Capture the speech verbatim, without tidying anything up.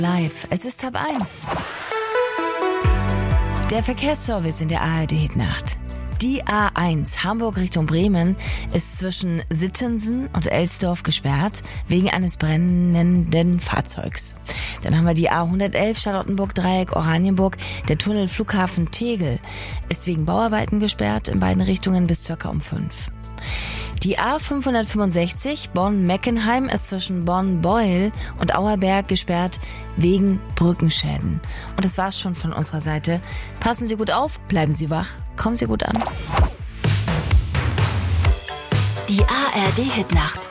Live, es ist Tab eins. Der Verkehrsservice in der A R D-Hitnacht. Die A eins Hamburg Richtung Bremen ist zwischen Sittensen und Elsdorf gesperrt wegen eines brennenden Fahrzeugs. Dann haben wir die A hundertelf Charlottenburg-Dreieck Oranienburg. Der Tunnel Flughafen Tegel ist wegen Bauarbeiten gesperrt in beiden Richtungen bis circa um fünf. Die A fünfhundertfünfundsechzig Bonn-Meckenheim ist zwischen Bonn-Beuel und Auerberg gesperrt wegen Brückenschäden. Und das war's schon von unserer Seite. Passen Sie gut auf, bleiben Sie wach, kommen Sie gut an. Die A R D-Hitnacht.